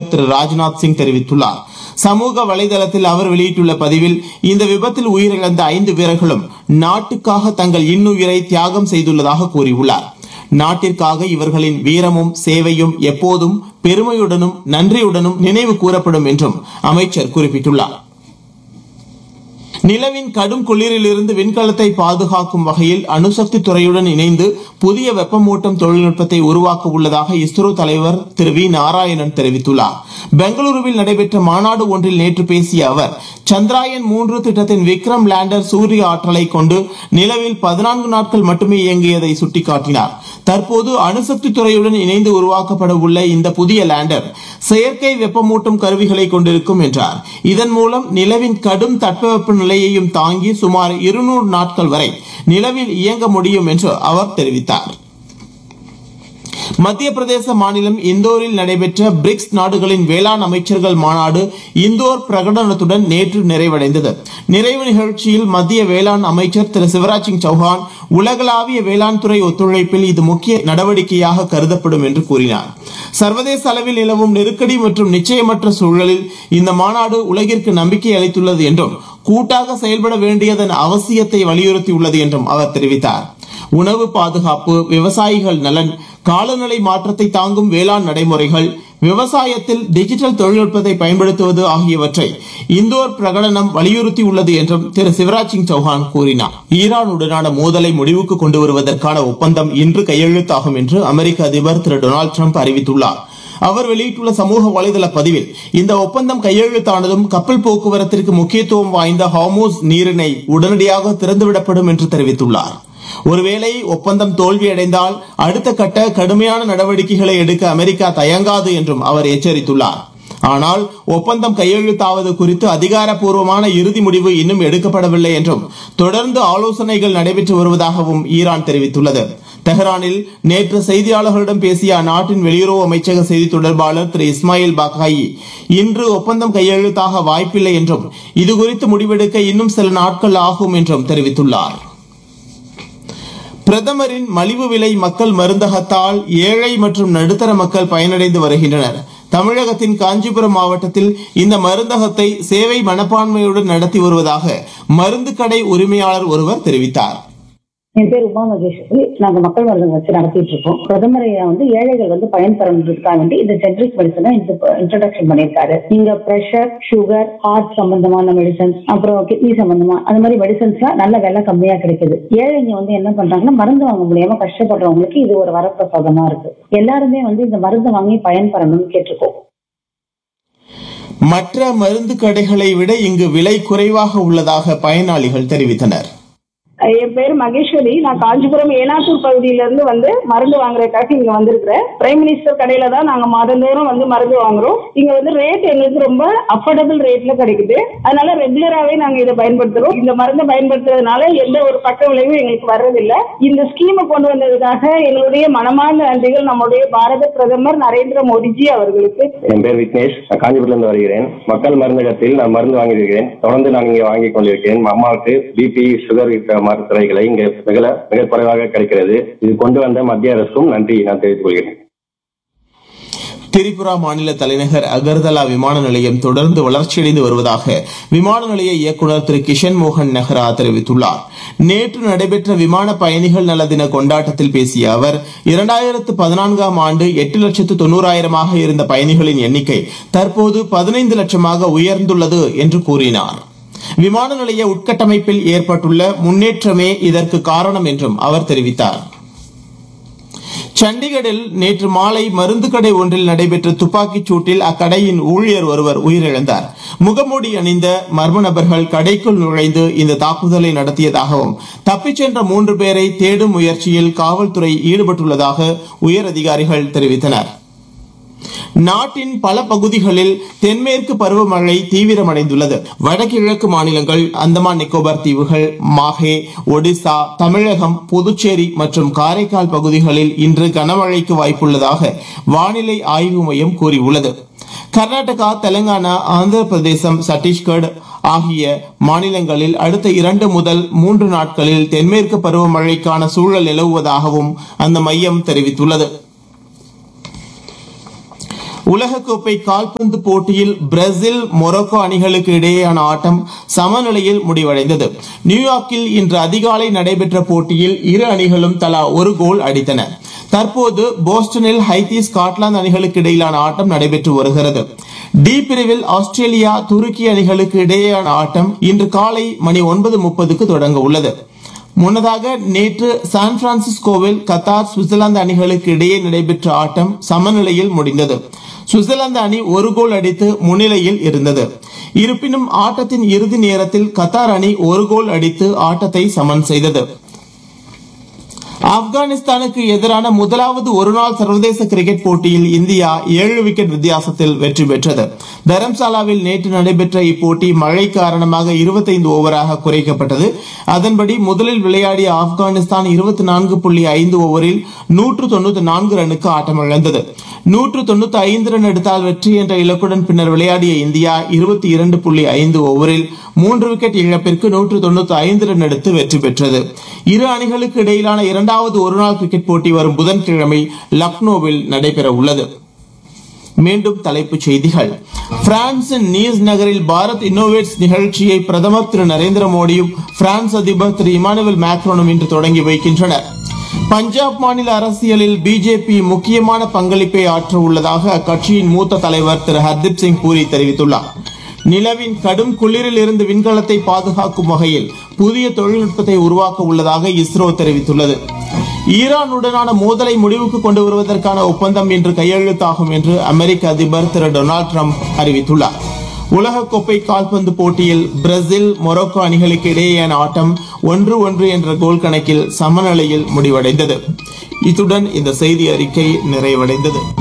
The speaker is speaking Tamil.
அமைச்சர் திரு ராஜ்நாத் சிங் தெரிவித்துள்ளார். சமூக வலைதளத்தில் அவர் வெளியிட்டுள்ள பதிவில், இந்த விபத்தில் உயிரிழந்த 5 வீரர்களும் நாட்டுக்காக தங்கள் இன்னுயிரை தியாகம் செய்துள்ளதாக கூறியுள்ளார். நாட்டிற்காக இவர்களின் வீரமும் சேவையும் எப்போதும் பெருமையுடனும் நன்றியுடனும் நினைவு கூறப்படும் என்றும் அமைச்சர் குறிப்பிட்டுள்ளார். நிலவின் கடும் குளிரிலிருந்து விண்கலத்தை பாதுகாக்கும் வகையில் அணுசக்தி துறையுடன் இணைந்து புதிய வெப்பமூட்டும் தொழில்நுட்பத்தை உருவாக்க உள்ளதாக இஸ்ரோ தலைவர் திரு வி நாராயணன் தெரிவித்துள்ளார். பெங்களூருவில் நடைபெற்ற மாநாடு ஒன்றில் நேற்று பேசிய அவர், சந்திராயன் 3 திட்டத்தின் விக்ரம் லேண்டர் சூரிய ஆற்றலை கொண்டு நிலவில் 14 நாட்கள் மட்டுமே இயங்கியதை சுட்டிக்காட்டினார். தற்போது அணுசக்தி துறையுடன் இணைந்து உருவாக்கப்பட உள்ள இந்த புதிய லேண்டர் செயற்கை வெப்பமூட்டும் கருவிகளை கொண்டிருக்கும் என்றார். இதன் மூலம் நிலவின் கடும் தட்பவெப்ப நிலையையும் தாங்கி சுமார் 200 நாட்கள் வரை நிலவில் இயங்க முடியும் என்று அவர் தெரிவித்தார். மத்திய பிரதேச மாநிலம் இந்தோரில் நடைபெற்ற பிரிக்ஸ் நாடுகளின் வேளாண் அமைச்சர்கள் மாநாடு இந்தோர் பிரகடனத்துடன் நேற்று நிறைவடைந்தது. நிறைவு நிகழ்ச்சியில் மத்திய வேளாண் அமைச்சர் திரு சிவராஜ் சிங் சௌஹான், உலகளாவிய வேளாண் துறை ஒத்துழைப்பில் இது முக்கிய நடவடிக்கையாக கருதப்படும் என்று கூறினார். சர்வதேச அளவில் நிலவும் நெருக்கடி மற்றும் நிச்சயமற்ற சூழலில் இந்த மாநாடு உலகிற்கு நம்பிக்கை அளித்துள்ளது என்றும் கூட்டாக செயல்பட வேண்டியதன் அவசியத்தை வலியுறுத்தியுள்ளது என்றும் அவர் தெரிவித்தார். உணவு பாதுகாப்பு, விவசாயிகள் நலன், காலநிலை மாற்றத்தை தாங்கும் வேளாண் நடைமுறைகள், விவசாயத்தில் டிஜிட்டல் தொழில்நுட்பத்தை பயன்படுத்துவது ஆகியவற்றை இந்தோர் பிரகடனம் வலியுறுத்தியுள்ளது என்றும் திரு சிவராஜ் சிங் சௌஹான் கூறினார். ஈரானுடனான மோதலை முடிவுக்கு கொண்டு வருவதற்கான ஒப்பந்தம் இன்று கையெழுத்தாகும் என்று அமெரிக்க அதிபர் திரு டொனால்டு டிரம்ப் அறிவித்துள்ளார். அவர் வெளியிட்டுள்ள சமூக வலைதள பதிவில், இந்த ஒப்பந்தம் கையெழுத்தானதும் கப்பல் போக்குவரத்திற்கு முக்கியத்துவம் வாய்ந்த ஹார்மூஸ் நீரிணை உடனடியாக திறந்துவிடப்படும் என்று தெரிவித்துள்ளார். ஒருவேளை ஒப்பந்தம் தோல்வியடைந்தால் அடுத்த கட்ட கடுமையான நடவடிக்கைகளை எடுக்க அமெரிக்கா தயங்காது என்றும் அவர் எச்சரித்துள்ளார். ஆனால் ஒப்பந்தம் கையெழுத்தாவது குறித்து அதிகாரப்பூர்வமான இறுதி முடிவு இன்னும் எடுக்கப்படவில்லை என்றும் தொடர்ந்து ஆலோசனைகள் நடைபெற்று வருவதாகவும் ஈரான் தெரிவித்துள்ளது. தெஹ்ரானில் நேற்று செய்தியாளர்களிடம் பேசிய அந்நாட்டின் வெளியுறவு அமைச்சக செய்தி தொடர்பாளர் திரு இஸ்மாயில் பாகாயி, இன்று ஒப்பந்தம் கையெழுத்தாக வாய்ப்பில்லை என்றும் இதுகுறித்து முடிவெடுக்க இன்னும் சில நாட்கள் ஆகும் என்றும் தெரிவித்துள்ளார். பிரதமரின் மலிவு விலை மக்கள் மருந்தகத்தால் ஏழை மற்றும் நடுத்தர மக்கள் பயனடைந்து வருகின்றனர். தமிழகத்தின் காஞ்சிபுரம் மாவட்டத்தில் இந்த மருந்தகத்தை சேவை மனப்பான்மையுடன் நடத்தி வருவதாக மருந்து கடை உரிமையாளர் ஒருவர் தெரிவித்தார். என் பேர் உமா மகேஸ்வரி. நாங்க மக்கள் மருந்தகம் வச்சு நடத்திட்டு இருக்கோம். பிரதமரை ஏழைகள் பயன்பெறதுக்காக வேண்டி இந்த ஜெனரிக் மெடிசனை இன்ட்ரோடக்ஷன் பண்ணியிருக்காரு. இங்க பிரஷர், சுகர், ஹார்ட் சம்பந்தமான மெடிசன்ஸ், அப்புறம் கிட்னி சம்பந்தமா அந்த மாதிரி மெடிசன்ஸ்லாம் நல்ல விலை கம்மியா கிடைக்குது. ஏழைங்க என்ன பண்றாங்கன்னா, மருந்து வாங்க முடியாம கஷ்டப்படுறவங்களுக்கு இது ஒரு வரப்பிரசாதமா இருக்கு. எல்லாருமே இந்த மருந்து வாங்கி பயன்பெறணும்னு கேட்டிருக்கோம். மற்ற மருந்து கடைகளை விட இங்கு விலை குறைவாக உள்ளதாக பயனாளிகள் தெரிவித்தனர். என் பேர் மகேஸ்வரி. நான் காஞ்சிபுரம் ஏனாத்தூர் பகுதியில இருந்து மருந்து வாங்குறதுக்காக இங்க வந்திருக்கிறேன். பிரைம் மினிஸ்டர் கடையில தான் நாங்க மாதந்தோறும் மருந்து வாங்குறோம். இங்க ரேட் எங்களுக்கு ரொம்ப அஃபோர்டபிள் ரேட்ல கிடைக்குது. அதனால ரெகுலராகவே நாங்க இதை பயன்படுத்துறோம். இந்த மருந்தை பயன்படுத்துறதுனால எந்த ஒரு பக்க விளைவும் எங்களுக்கு வர்றதில்லை. இந்த ஸ்கீமை கொண்டு வந்ததுக்காக எங்களுடைய மனமார்ந்த நன்றிகள் நம்முடைய பாரத பிரதமர் நரேந்திர மோடிஜி அவர்களுக்கு. என் பேர் விக்னேஷ். காஞ்சிபுரத்துல இருந்து வருகிறேன். மக்கள் மருந்தகத்தில் நான் மருந்து வாங்கியிருக்கிறேன். தொடர்ந்து நான் இங்கே வாங்கிக் கொண்டிருக்கிறேன். அம்மாவுக்கு பிபி, சுகர் மருத்துவரைகளை இங்கே மிக குறைவாக கிடைக்கிறது. இது கொண்டு வந்த மத்திய அரசுக்கும் நன்றி நான் தெரிவித்துக் கொள்கிறேன். திரிபுரா மாநில தலைநகர் அகர்தலா விமான நிலையம் தொடர்ந்து வளர்ச்சியடைந்து வருவதாக விமான நிலைய இயக்குநர் திரு கிஷன் மோகன் நெஹ்ரா தெரிவித்துள்ளார். நேற்று நடைபெற்ற விமான பயணிகள் நல தின கொண்டாட்டத்தில் பேசிய அவர், 2014ஆம் ஆண்டு 8,90,000 இருந்த பயணிகளின் எண்ணிக்கை தற்போது 15 லட்சமாக உயர்ந்துள்ளது என்று கூறினார். விமான நிலைய உட்கட்டமைப்பில் ஏற்பட்டுள்ள முன்னேற்றமே இதற்கு காரணம் என்றும் அவர் தெரிவித்தார். சண்டிகரில் நேற்று மாலை மருந்து கடை ஒன்றில் நடைபெற்ற துப்பாக்கிச் சூட்டில் அக்கடையின் ஊழியர் ஒருவர் உயிரிழந்தார். முகமூடி அணிந்த மர்ம நபர்கள் கடைக்குள் நுழைந்து இந்த தாக்குதலை நடத்தியதாகவும் தப்பிச் சென்ற 3 பேரை தேடும் முயற்சியில் காவல்துறை ஈடுபட்டுள்ளதாக உயர் அதிகாரிகள் தெரிவித்தனர். நாட்டின் பல பகுதிகளில் தென்மேற்கு பருவமழை தீவிரமடைந்துள்ளது. வடகிழக்கு மாநிலங்கள், அந்தமான் நிக்கோபார் தீவுகள், மாஹே, ஒடிசா, தமிழகம், புதுச்சேரி மற்றும் காரைக்கால் பகுதிகளில் இன்று கனமழைக்கு வாய்ப்புள்ளதாக வானிலை ஆய்வு மையம் கூறியுள்ளது. கர்நாடகா, தெலங்கானா, ஆந்திர பிரதேசம், சத்தீஸ்கர் ஆகிய மாநிலங்களில் அடுத்த 2 முதல் 3 நாட்களில் தென்மேற்கு பருவமழைக்கான சூழல் நிலவுவதாகவும் அந்த மையம் தெரிவித்துள்ளது. உலகக்கோப்பை கால்பந்து போட்டியில் பிரேசில் மொரோக்கோ அணிகளுக்கு இடையேயான ஆட்டம் சமநிலையில் முடிவடைந்தது. நியூயார்க்கில் இன்று அதிகாலை நடைபெற்ற போட்டியில் இரு அணிகளும் தலா ஒரு கோல் அடித்தன. தற்போது போஸ்டனில் ஹைத்தி ஸ்காட்லாந்து அணிகளுக்கு இடையிலான ஆட்டம் நடைபெற்று வருகிறது. டி பிரிவில் ஆஸ்திரேலியா துருக்கி அணிகளுக்கு இடையேயான ஆட்டம் இன்று காலை மணி 9:30க்கு தொடங்க உள்ளது. முன்னதாக நேற்று சான் பிரான்சிஸ்கோவில் கத்தார் சுவிட்சர்லாந்து அணிகளுக்கு இடையே நடைபெற்ற ஆட்டம் சமநிலையில் முடிந்தது. சுவிட்சர்லாந்து அணி ஒரு கோல் அடித்து முன்னிலையில் இருந்தது. இருப்பினும் ஆட்டத்தின் இறுதி நேரத்தில் கத்தார் அணி ஒரு கோல் அடித்து ஆட்டத்தை சமன் செய்தது. ஆப்கானிஸ்தானுக்கு எதிரான முதலாவது ஒருநாள் சர்வதேச கிரிக்கெட் போட்டியில் இந்தியா 7 விக்கெட் வித்தியாசத்தில் வெற்றி பெற்றது. தரம்சாலாவில் நேற்று நடைபெற்ற இப்போட்டி மழை காரணமாக 25 ஓவராக குறைக்கப்பட்டது. அதன்படி முதலில் விளையாடிய ஆப்கானிஸ்தான் 24.5 ஓவரில் 194 ரனுக்கு ஆட்டமிழந்தது. 195 ரன் எடுத்தால் வெற்றி என்ற இலக்குடன் பின்னர் விளையாடிய இந்தியா 22.5 ஓவரில் 3 விக்கெட் இழப்பிற்கு 195 ரன் எடுத்து வெற்றி பெற்றது. இரு அணிகளுக்கு இடையிலான இரண்டாவது ஒருநாள் கிரிக்கெட் போட்டி வரும் புதன்கிழமை லக்னோவில் நடைபெற உள்ளது. மீண்டும் தலைப்புச் செய்திகள். பிரான்சின் நீஸ் நகரில் பாரத் இன்னோவேட்ஸ் நிகழ்ச்சியை பிரதமர் திரு நரேந்திர மோடியும் பிரான்ஸ் அதிபர் திரு இமானுவேல் மேக்ரோனும் இன்று தொடங்கி வைக்கின்றனர். பஞ்சாப் மாநில அரசியலில் பிஜேபி முக்கியமான பங்களிப்பை ஆற்ற உள்ளதாக அக்கட்சியின் மூத்த தலைவர் திரு ஹர்தீப் சிங் பூரி தெரிவித்துள்ளார். நிலவின் கடும் குளிரில் இருந்து விண்கலத்தை பாதுகாக்கும் வகையில் புதிய தொழில்நுட்பத்தை உருவாக்க உள்ளதாக இஸ்ரோ தெரிவித்துள்ளது. ஈரானுடனான மோதலை முடிவுக்கு கொண்டு வருவதற்கான ஒப்பந்தம் இன்று கையெழுத்தாகும் என்று அமெரிக்க அதிபர் திரு டொனால்டு டிரம்ப் அறிவித்துள்ளார். உலகக்கோப்பை கால்பந்து போட்டியில் பிரேசில் மொரோக்கோ அணிகளுக்கு இடையேயான ஆட்டம் 1-1 என்ற கோல் கணக்கில் சமநிலையில் முடிவடைந்தது. இத்துடன் இந்த செய்தி அறிக்கை நிறைவடைந்தது.